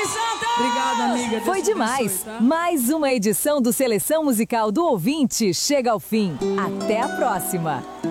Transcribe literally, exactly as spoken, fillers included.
Obrigada, amiga. Deus Foi te demais. abençoe, tá? Mais uma edição do Seleção Musical do Ouvinte chega ao fim. Até a próxima.